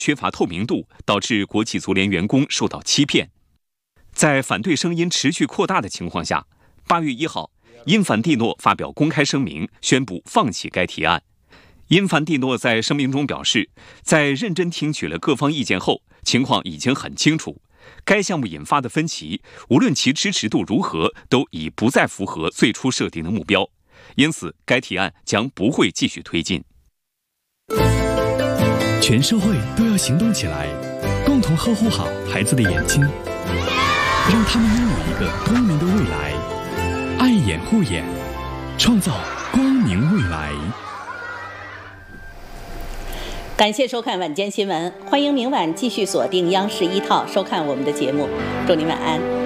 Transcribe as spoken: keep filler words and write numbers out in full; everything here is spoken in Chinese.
缺乏透明度，导致国际足联员工受到欺骗。在反对声音持续扩大的情况下，八月一号，因凡蒂诺发表公开声明，宣布放弃该提案。因凡蒂诺在声明中表示，在认真听取了各方意见后，情况已经很清楚，该项目引发的分歧，无论其支持度如何，都已不再符合最初设定的目标，因此该提案将不会继续推进。 全社会都要行动起来，共同呵护好孩子的眼睛，让他们拥有一个光明的未来。爱眼护眼，创造光明未来。 感谢收看晚间新闻，欢迎明晚继续锁定央视一套收看我们的节目，祝您晚安。